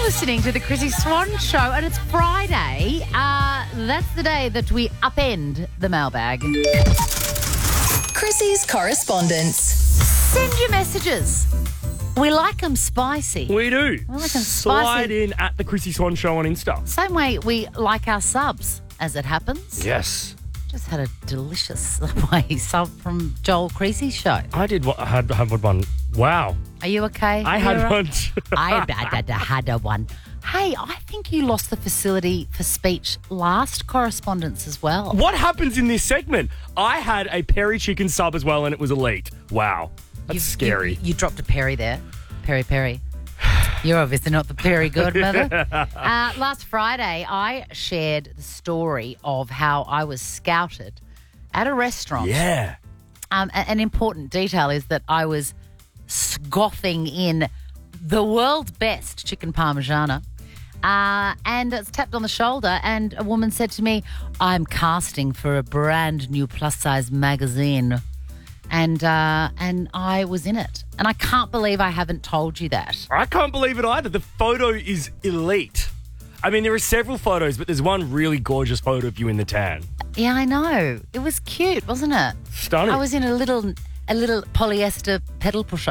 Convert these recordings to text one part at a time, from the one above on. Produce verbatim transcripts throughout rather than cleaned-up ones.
listening to the Chrissy Swan Show, and it's Friday. Uh, that's the day that we upend the mailbag. Chrissy's correspondence. Send your messages. We like them spicy. We do. We like them Slide spicy. in at the Chrissy Swan Show on Insta. Same way we like our subs, as it happens. Yes. Just had a delicious Subway sub from Joel Creasy's show. I did. What, I had, had one. Wow. Are you okay? I had Vera? one. I had, had, had a one. Hey, I think you lost the facility for speech last correspondence as well. What happens in this segment? I had a peri chicken sub as well, and it was elite. Wow. That's You- scary. You, you dropped a Perry there. Perry, Perry. You're obviously not the Perry godmother. uh, last Friday, I shared the story of how I was scouted at a restaurant. yeah. Um, a- an important detail is that I was scoffing in the world's best chicken parmigiana. Uh, and it's tapped on the shoulder, and a woman said to me, I'm casting for a brand new plus-size magazine. And uh, and I was in it. And I can't believe I haven't told you that. I can't believe it either. The photo is elite. I mean, there are several photos, but there's one really gorgeous photo of you in the tan. Yeah, I know. It was cute, wasn't it? Stunning. I was in a little a little polyester pedal pusher.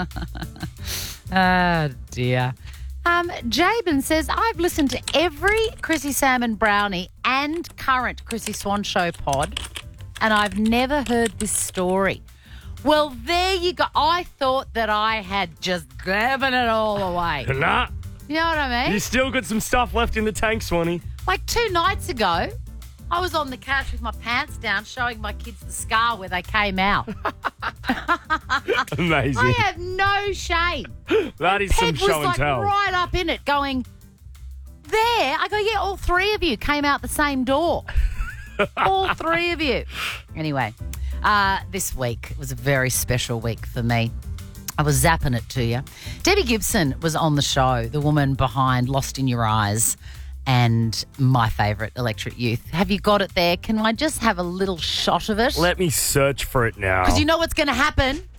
Oh, dear. Um, Jabin says, I've listened to every Chrissy Salmon Brownie and current Chrissy Swan Show pod, and I've never heard this story. Well, there you go. I thought that I had just given it all away. Nah. You know what I mean? You still got some stuff left in the tank, Swanee. Like two nights ago, I was on the couch with my pants down showing my kids the scar where they came out. Amazing. I have no shame. That is some Peg show was and like tell. right up in it going, there. I go, yeah, all three of you came out the same door. All three of you. Anyway, uh, this week was a very special week for me. I was zapping it to you. Debbie Gibson was on the show, the woman behind Lost in Your Eyes and my favourite, Electric Youth. Have you got it there? Can I just have a little shot of it? Let me search for it now. Because you know what's going to happen?